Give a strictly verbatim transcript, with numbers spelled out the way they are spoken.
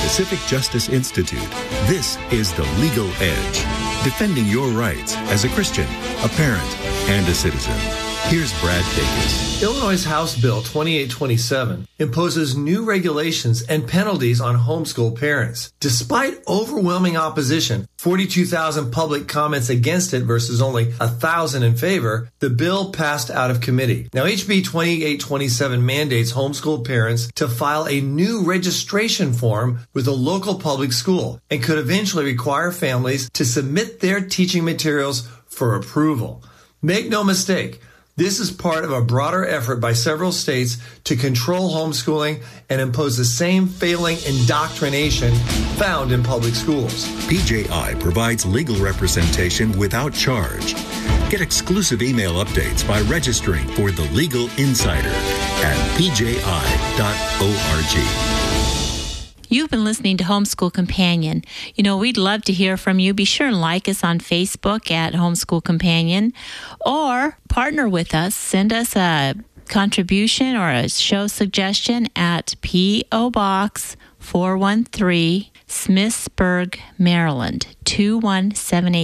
Pacific Justice Institute, this is The Legal Edge, defending your rights as a Christian, a parent, and a citizen. Here's Brad Dacus. Illinois' House Bill twenty-eight twenty-seven imposes new regulations and penalties on homeschool parents. Despite overwhelming opposition, forty-two thousand public comments against it versus only one thousand in favor, the bill passed out of committee. Now, H B twenty-eight twenty-seven mandates homeschool parents to file a new registration form with a local public school and could eventually require families to submit their teaching materials for approval. Make no mistake, this is part of a broader effort by several states to control homeschooling and impose the same failing indoctrination found in public schools. P J I provides legal representation without charge. Get exclusive email updates by registering for The Legal Insider at p j i dot org. You've been listening to Homeschool Companion. You know, we'd love to hear from you. Be sure and like us on Facebook at Homeschool Companion, or partner with us. Send us a contribution or a show suggestion at P O. Box four one three, Smithsburg, Maryland, two one seven eight